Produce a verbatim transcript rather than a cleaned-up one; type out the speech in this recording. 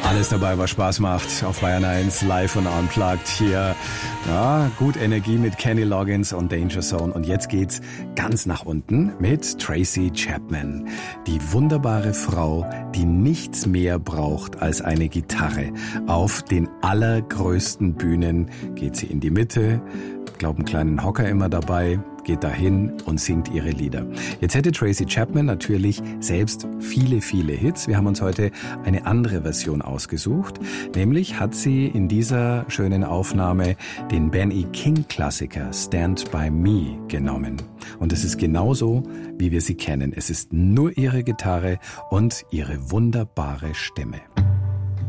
Alles dabei, was Spaß macht. Auf Bayern eins, live und unplugged hier. Ja, gut Energie mit Kenny Loggins und Danger Zone. Und jetzt geht's ganz nach unten mit Tracy Chapman. Die wunderbare Frau, die nichts mehr braucht als eine Gitarre. Auf den allergrößten Bühnen geht sie in die Mitte, glaube einen kleinen Hocker immer dabei, geht dahin und singt ihre Lieder. Jetzt hätte Tracy Chapman natürlich selbst viele, viele Hits. Wir haben uns heute eine andere Version ausgesucht. Nämlich hat sie in dieser schönen Aufnahme den Benny King-Klassiker Stand By Me genommen. Und es ist genauso, wie wir sie kennen. Es ist nur ihre Gitarre und ihre wunderbare Stimme.